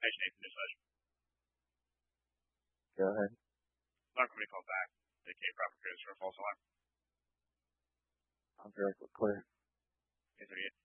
Hey, Nathan, Dispatch. Go ahead. Alarm company called back. They came proper clearance for a false alarm. I'm very clear. Okay, 38.